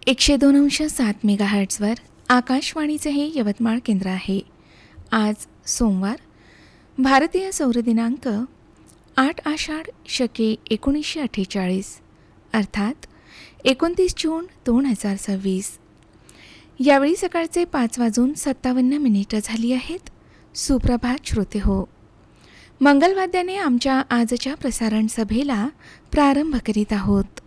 102.7 मेगाहर्ट्झवर आकाशवाणीचे हे यवतमाळ केंद्र आहे. आज सोमवार, भारतीय सौर दिनांक 8 आषाढ शके 1948 अर्थात 29 जून 2026. यावेळी सकाळचे 5:57 झाली आहेत. सुप्रभात श्रोते हो. मंगलवाद्याने आमच्या आजच्या प्रसारण सभेला प्रारंभ करीत आहोत.